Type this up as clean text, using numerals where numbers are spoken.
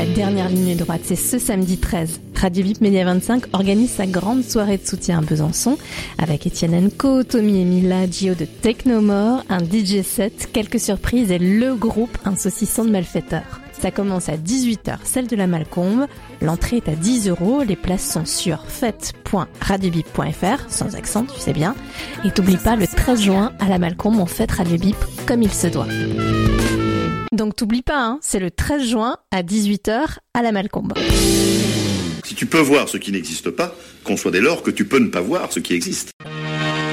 la dernière ligne droite, c'est ce samedi 13. Radio Bip Média 25 organise sa grande soirée de soutien à Besançon avec Etienne Co, Tommy et Mila, Gio de Technomore, un DJ set, quelques surprises et le groupe Un saucisson de malfaiteurs. Ça commence à 18h, celle de la Malcombe. L'entrée est à 10 €. Les places sont sur fête.radiobip.fr, sans accent, tu sais bien. Et t'oublie pas, le 13 juin, à la Malcombe, on fête Radio Bip comme il se doit. Donc t'oublies pas, hein, c'est le 13 juin à 18h à la Malcombe. Si tu peux voir ce qui n'existe pas, conçois dès lors que tu peux ne pas voir ce qui existe.